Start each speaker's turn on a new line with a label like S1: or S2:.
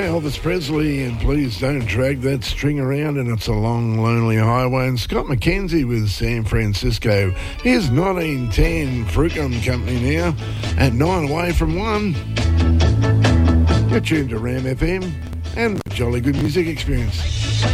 S1: Elvis Presley, and Please Don't Drag That String Around, and It's a Long, Lonely Highway. And Scott McKenzie with San Francisco. Here's 1910 Fruitgum Company now at 9 away from 1. You're tuned to Ram FM and the Jolly Good Music Experience.